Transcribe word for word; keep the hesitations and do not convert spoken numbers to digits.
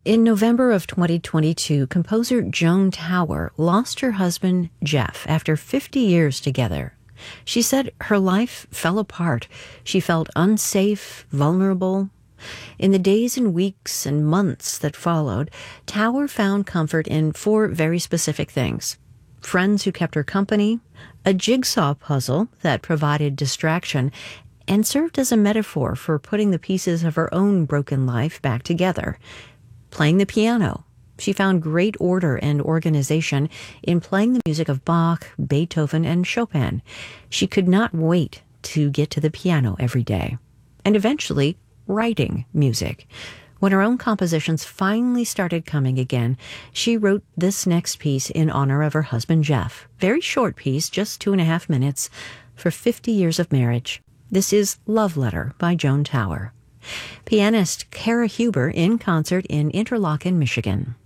In November of twenty twenty-two, composer Joan Tower lost her husband, Jeff, after fifty years together. She said her life fell apart. She felt unsafe, vulnerable. In the days and weeks and months that followed, Tower found comfort in four very specific things: friends who kept her company, a jigsaw puzzle that provided distraction and served as a metaphor for putting the pieces of her own broken life back together, playing the piano. She found great order and organization in playing the music of Bach, Beethoven, and Chopin. She could not wait to get to the piano every day. And eventually, writing music. When her own compositions finally started coming again, she wrote this next piece in honor of her husband, Jeff. Very short piece, just two and a half minutes, for fifty years of marriage. This is Love Letter by Joan Tower. Pianist Kara Huber in concert in Interlochen, Michigan.